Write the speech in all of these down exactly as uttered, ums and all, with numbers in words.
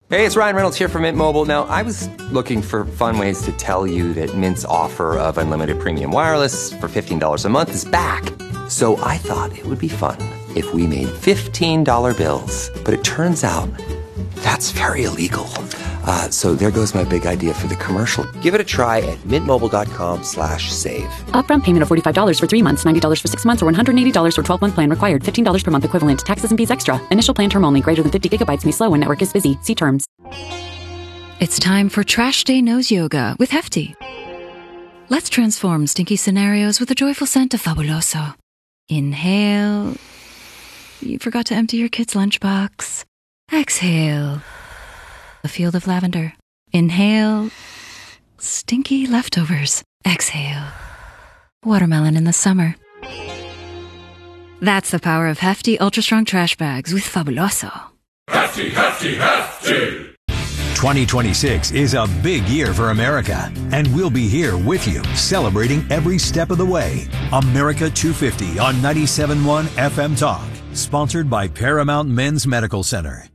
Hey, it's Ryan Reynolds here from Mint Mobile. Now, I was looking for fun ways to tell you that Mint's offer of unlimited premium wireless for fifteen dollars a month is back. So I thought it would be fun if we made fifteen dollar bills. But it turns out that's very illegal. Uh, so there goes my big idea for the commercial. Give it a try at mintmobile.com slash save. Upfront payment of forty-five dollars for three months, ninety dollars for six months, or one hundred eighty dollars for twelve-month plan required. fifteen dollars per month equivalent. Taxes and fees extra. Initial plan term only. Greater than fifty gigabytes may slow when network is busy. See terms. It's time for Trash Day Nose Yoga with Hefty. Let's transform stinky scenarios with a joyful scent of Fabuloso. Inhale. You forgot to empty your kid's lunchbox. Exhale. A field of lavender. Inhale. Stinky leftovers. Exhale. Watermelon in the summer. That's the power of Hefty Ultra Strong Trash Bags with Fabuloso. Hefty, hefty, hefty! twenty twenty-six is a big year for America, and we'll be here with you, celebrating every step of the way. America two fifty on ninety-seven point one F M Talk, sponsored by Paramount Men's Medical Center.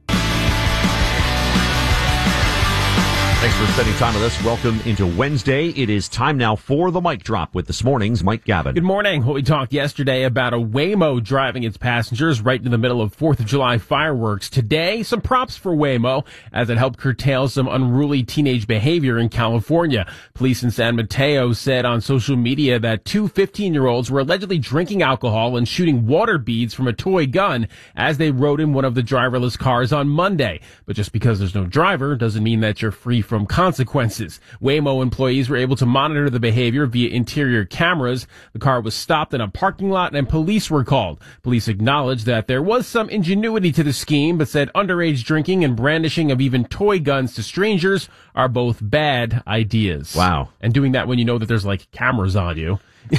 Thanks for spending time with us. Welcome into Wednesday. It is time now for the Mic Drop with this morning's Mike Gavin. Good morning. Well, we talked yesterday about a Waymo driving its passengers right into the middle of fourth of July fireworks. Today, some props for Waymo as it helped curtail some unruly teenage behavior in California. Police in San Mateo said on social media that two fifteen-year-olds were allegedly drinking alcohol and shooting water beads from a toy gun as they rode in one of the driverless cars on Monday. But just because there's no driver doesn't mean that you're free from consequences. Waymo employees were able to monitor the behavior via interior cameras. The car was stopped in a parking lot and police were called. Police acknowledged that there was some ingenuity to the scheme, but said underage drinking and brandishing of even toy guns to strangers are both bad ideas. Wow. And doing that when you know that there's like cameras on you.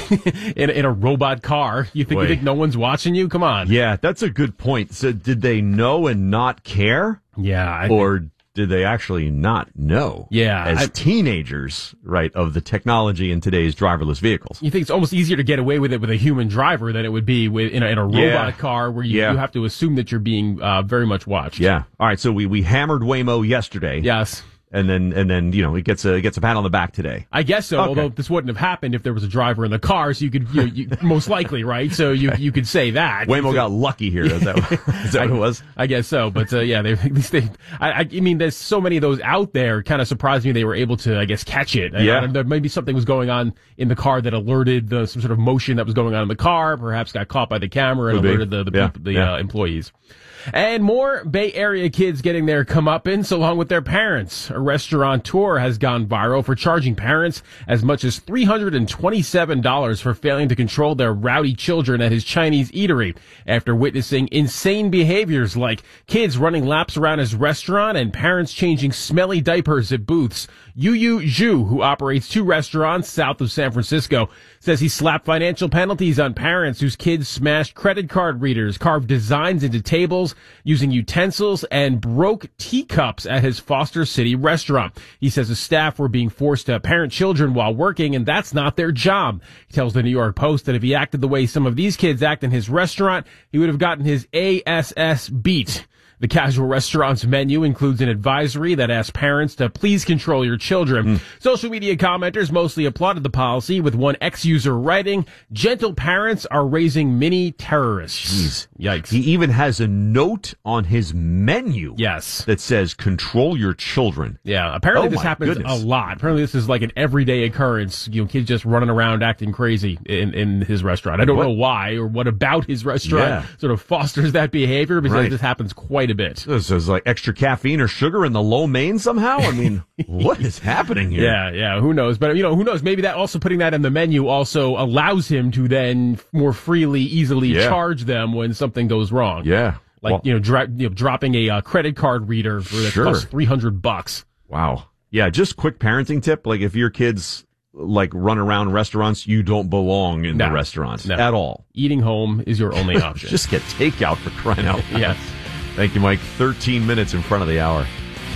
in, in a robot car. You think, you think no one's watching you? Come on. Yeah, that's a good point. So did they know and not care? Yeah. I or think- did they actually not know? Yeah. As I, teenagers, right, of the technology in today's driverless vehicles. You think it's almost easier to get away with it with a human driver than it would be with in a, in a robot yeah. car where you, yeah. you have to assume that you're being uh, very much watched. Yeah. All right, so we, we hammered Waymo yesterday. Yes. And then, and then, you know, it gets a, it gets a pat on the back today. I guess so. Okay. Although this wouldn't have happened if there was a driver in the car, so you could, you, know, you most likely, right? So you, you could say that. Waymo so, got lucky here. Is that, is that I, what it was? I guess so. But, uh, yeah, they, at least they, I, I mean, there's so many of those out there. Kind of surprised me they were able to, I guess, catch it. Yeah. I, I, there maybe something was going on in the car that alerted the, some sort of motion that was going on in the car, perhaps got caught by the camera and Could alerted be. the, the, yeah. people, the, yeah. uh, employees. And more Bay Area kids getting their comeuppance along with their parents. A restaurateur has gone viral for charging parents as much as three hundred twenty-seven dollars for failing to control their rowdy children at his Chinese eatery after witnessing insane behaviors like kids running laps around his restaurant and parents changing smelly diapers at booths. Yu Yu Zhu, who operates two restaurants south of San Francisco, says he slapped financial penalties on parents whose kids smashed credit card readers, carved designs into tables using utensils, and broke teacups at his Foster City restaurant. He says the staff were being forced to parent children while working, and that's not their job. He tells the New York Post that if he acted the way some of these kids act in his restaurant, he would have gotten his A S S beat. The casual restaurant's menu includes an advisory that asks parents to please control your children. Mm. Social media commenters mostly applauded the policy, with one ex-user writing, "Gentle parents are raising mini terrorists." Jeez. Yikes. He even has a note on his menu. Yes. That says, control your children. Yeah. Apparently oh this happens goodness. a lot. Apparently this is like an everyday occurrence. You know, kids just running around acting crazy in, in his restaurant. I don't what? know why or what about his restaurant yeah. sort of fosters that behavior, because right. this happens quite a bit. This is like extra caffeine or sugar in the lo mein somehow? I mean, what is happening here? Yeah, yeah, who knows? But, you know, who knows? Maybe that also putting that in the menu also allows him to then more freely, easily yeah. charge them when something goes wrong. Yeah. Like, well, you, know, dri- you know, dropping a uh, credit card reader for that sure. costs three hundred bucks. Wow. Yeah, just quick parenting tip. Like, if your kids like run around restaurants, you don't belong in no, the restaurant no. at all. Eating home is your only option. Just get takeout, for crying out loud. Yes. Thank you, Mike. thirteen minutes in front of the hour.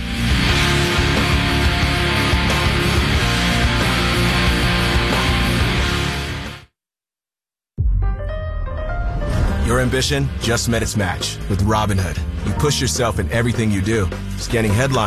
Your ambition just met its match with Robinhood. You push yourself in everything you do, scanning headlines